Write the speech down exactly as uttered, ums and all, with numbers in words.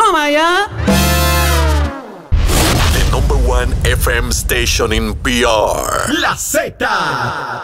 Toma ya. The number one F M station in P R. La Z.